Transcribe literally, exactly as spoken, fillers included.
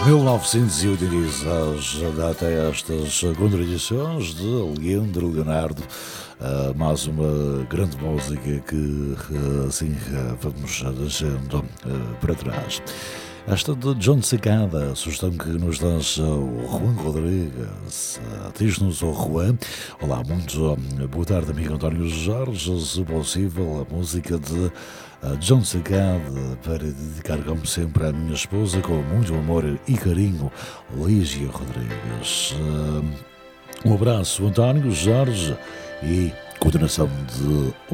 mil novecentos e oitenta e seis data estas contradições de Leandro Leonardo, uh, mais uma grande música que uh, assim uh, vamos deixando uh, para trás. Esta de John Cicada, a sugestão que nos lança o Juan Rodrigues. Diz-nos o Juan: olá, muito boa tarde, amigo António Jorge. Se possível, a música de John Cicada para dedicar, como sempre, à minha esposa, com muito amor e carinho, Lígia Rodrigues. Um abraço, António Jorge, e continuação de